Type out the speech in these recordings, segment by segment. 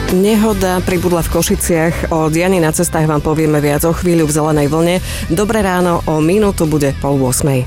Nehoda pribudla v Košiciach. O dianí na cestách vám povieme viac o chvíľu v Zelenej vlne. Dobré ráno, o minútu bude 7:30.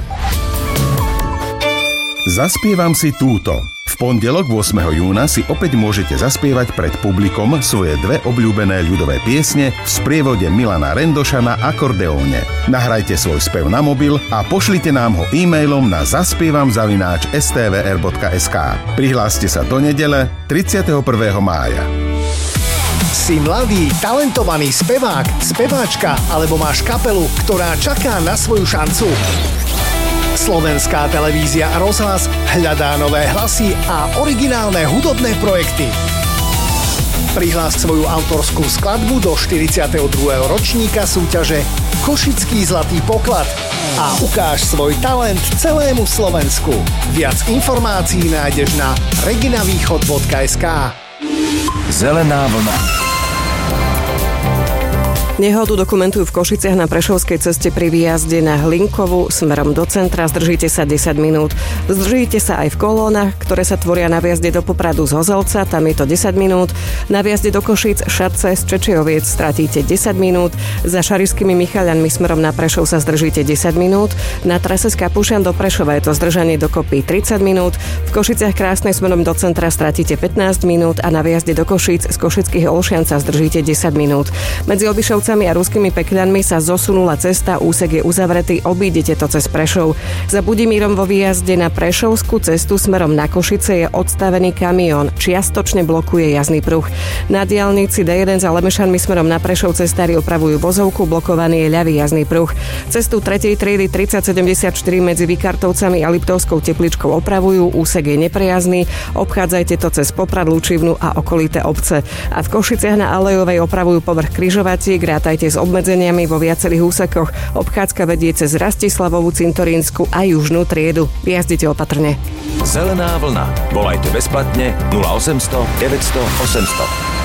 Zaspievam si túto. V pondelok 8. júna si opäť môžete zaspievať pred publikom svoje dve obľúbené ľudové piesne v sprievode Milana Rendoša na akordeóne. Nahrajte svoj spev na mobil a pošlite nám ho e-mailom na zaspievam@stvr.sk. Prihláste sa do nedele 31. mája. Si mladý, talentovaný spevák, speváčka alebo máš kapelu, ktorá čaká na svoju šancu? Slovenská televízia a rozhlas hľadá nové hlasy a originálne hudobné projekty. Prihlás svoju autorskú skladbu do 42. ročníka súťaže Košický zlatý poklad a ukáž svoj talent celému Slovensku. Viac informácií nájdeš na reginavýchod.sk. Zelená vlna. Nehodu dokumentujú v Košiciach na Prešovskej ceste pri výjazde na Hlinkovú smerom do centra. Zdržíte sa 10 minút. Zdržíte sa aj v kolónach, ktoré sa tvoria na výjazde do Popradu z Hozelca, tam je to 10 minút. Na výjazde do Košíc, Šatce, z Čečejoviec stratíte 10 minút. Za Šarišskými Michaľanmi smerom na Prešov sa zdržíte 10 minút. Na trase z Kapušian do Prešova je to zdržanie dokopy 30 minút. V Košiciach Krásnej smerom do centra stratíte 15 minút a na výjazde do Košíc z Košických Olšian sa zdržíte 10 minút. Medzi Obišovcami a Ruskými Pekľanmi sa zosunula cesta, úsek je uzavretý, obídete to cez Prešov. Za Budimírom vo výjazde na Prešovskú cestu smerom na Košice je odstavený kamión, čiastočne blokuje jazdný pruh. Na diaľnici D1 za Lemešanmi smerom na Prešov cestári opravujú vozovku, blokovaný je ľavý jazdný pruh. Cestu 3. triedy 3074 medzi Vikartovcami a Liptovskou Tepličkou opravujú, úsek je neprejazný, obchádzajte to cez Poprad, Lučivnu a okolité obce. A v Košiciach na Alejovej opravujú povrch križovaciek, rátajte s obmedzeniami vo viacerých úsekoch. Obchádzka vedie cez Rastislavovú, Cintorínsku a Južnú triedu. Jazdite opatrne. Zelená vlna. Volajte bezplatne 0800 900 800.